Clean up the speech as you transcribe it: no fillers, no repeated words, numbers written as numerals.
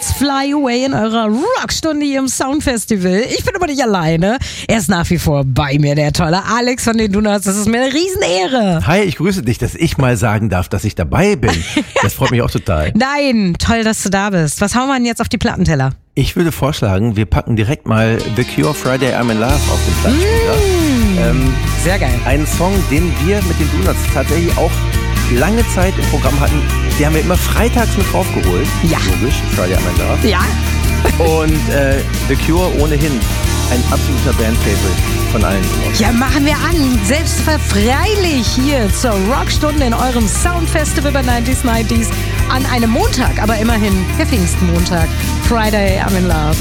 Let's Fly Away in eurer Rockstunde hier im Soundfestival. Ich bin aber nicht alleine. Er ist nach wie vor bei mir, der tolle Alex von den Donuts. Das ist mir eine Riesenehre. Hi, ich grüße dich, dass ich mal sagen darf, dass ich dabei bin. Das freut mich auch total. Nein, toll, dass du da bist. Was hauen wir denn jetzt auf die Plattenteller? Ich würde vorschlagen, wir packen direkt mal The Cure, Friday I'm in Love auf den Plattenspieler. Sehr geil. Einen Song, den wir mit den Donuts tatsächlich auch lange Zeit im Programm hatten. Die haben wir immer freitags mit draufgeholt. Ja. Logisch, Friday I'm in Love. Ja. Und The Cure ohnehin ein absoluter Band-Favorite von allen. Ja, machen wir an. Selbstverfreilich hier zur Rockstunde in eurem Soundfestival bei 90s an einem Montag, aber immerhin der Pfingstmontag. Friday I'm in Love.